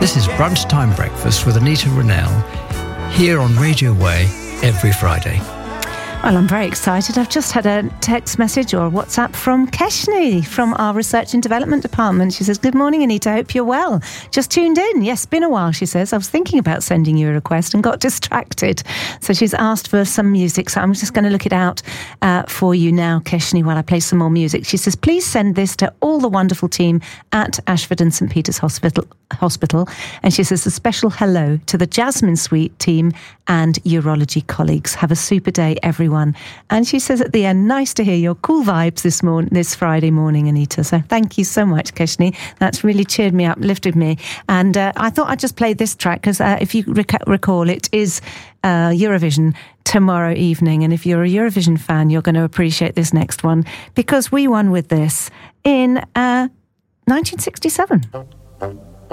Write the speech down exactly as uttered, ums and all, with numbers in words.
This is Brunch Time Breakfast with Anita Rennell here on Radio Way every Friday. Well, I'm very excited. I've just had a text message or a WhatsApp from Keshni from our Research and Development Department. She says, good morning, Anita. Hope you're well. Just tuned in. Yes, been a while, she says. I was thinking about sending you a request and got distracted. So she's asked for some music. So I'm just going to look it out uh, for you now, Keshni, while I play some more music. She says, please send this to all the wonderful team at Ashford and St Peter's Hospital. Hospital. And she says, a special hello to the Jasmine Suite team and urology colleagues. Have a super day, everyone. And she says at the end, nice to hear your cool vibes this morning, this Friday morning, Anita. So thank you so much, Keshni. That's really cheered me up, lifted me. And uh, I thought I'd just play this track because uh, if you rec- recall, it is uh, Eurovision tomorrow evening. And if you're a Eurovision fan, you're going to appreciate this next one because we won with this in uh, nineteen sixty-seven.